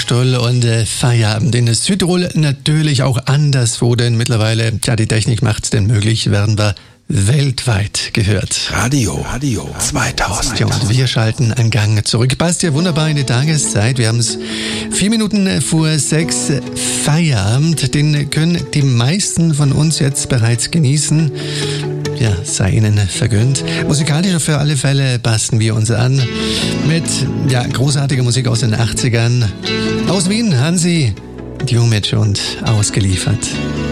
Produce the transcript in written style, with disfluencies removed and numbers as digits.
Stuhl und Feierabend in Südtirol, natürlich auch anderswo, denn mittlerweile, die Technik macht es denn möglich, werden wir weltweit gehört. Radio 2000. Ja, und wir schalten einen Gang zurück. Passt ja wunderbar in die Tageszeit. Wir haben es 4 Minuten vor 6 Feierabend. Den können die meisten von uns jetzt bereits genießen. Ja, sei ihnen vergönnt. Musikalisch auf alle Fälle passen wir uns an mit großartiger Musik aus den 80ern. Aus Wien, Hansi Djumic und Ausgeliefert.